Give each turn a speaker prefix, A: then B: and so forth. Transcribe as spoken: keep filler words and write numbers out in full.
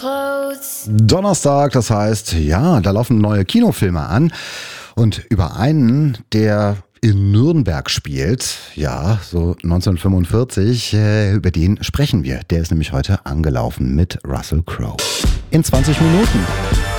A: Donnerstag, das heißt, ja, da laufen neue Kinofilme an und über einen, der in Nürnberg spielt, ja, so neunzehnhundertfünfundvierzig, äh, über den sprechen wir. Der ist nämlich heute angelaufen mit Russell Crowe. In zwanzig Minuten.